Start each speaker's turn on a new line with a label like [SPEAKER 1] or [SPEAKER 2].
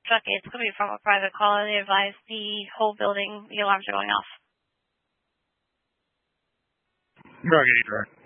[SPEAKER 1] truck. It's coming from a private call. They advise the whole building, the alarms are going off.
[SPEAKER 2] Roger,